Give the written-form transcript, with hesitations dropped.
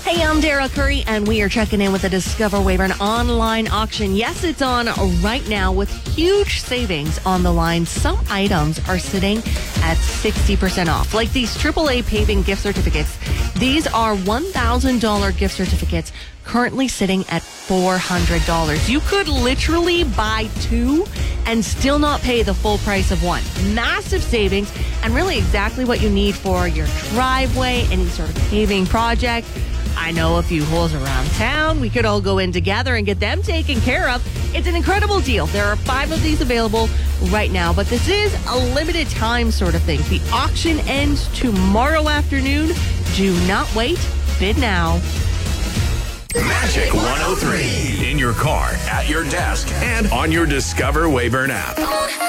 Hey, I'm Dara Curry, and we are checking in with the Discover Weyburn online auction. Yes, it's on right now with huge savings on the line. Some items are sitting at 60% off, like these AAA paving gift certificates. These are $1,000 gift certificates, currently sitting at $400. You could literally buy two and still not pay the full price of one. Massive savings, and really exactly what you need for your driveway, any sort of paving project. I know a few holes around town. We could all go in together and get them taken care of. It's an incredible deal. There are 5 of these available right now, but this is a limited time sort of thing. The auction ends tomorrow afternoon. Do not wait. Bid now. Magic 103. In your car, at your desk, and on your Discover Weyburn app.